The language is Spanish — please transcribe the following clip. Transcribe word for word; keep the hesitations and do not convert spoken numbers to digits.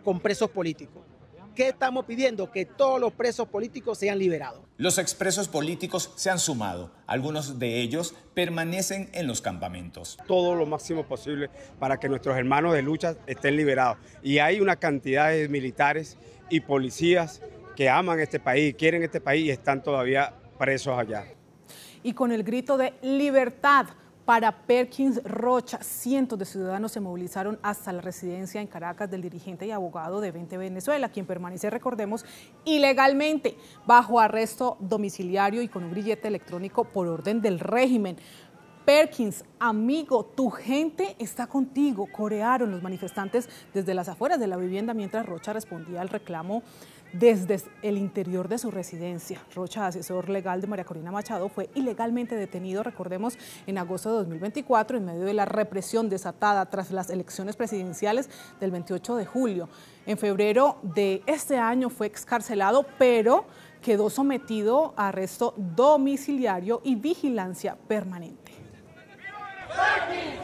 con presos políticos. ¿Qué estamos pidiendo? Que todos los presos políticos sean liberados. Los expresos políticos se han sumado. Algunos de ellos permanecen en los campamentos. Todo lo máximo posible para que nuestros hermanos de lucha estén liberados. Y hay una cantidad de militares y policías que aman este país, quieren este país y están todavía presos allá. Y con el grito de libertad para Perkins Rocha, cientos de ciudadanos se movilizaron hasta la residencia en Caracas del dirigente y abogado de Vente Venezuela, quien permanece, recordemos, ilegalmente bajo arresto domiciliario y con un grillete electrónico por orden del régimen. Perkins, amigo, tu gente está contigo, corearon los manifestantes desde las afueras de la vivienda mientras Rocha respondía al reclamo desde el interior de su residencia. Rocha, asesor legal de María Corina Machado, fue ilegalmente detenido, recordemos, en agosto de dos mil veinticuatro en medio de la represión desatada tras las elecciones presidenciales del veintiocho de julio. En febrero de este año fue excarcelado, pero quedó sometido a arresto domiciliario y vigilancia permanente.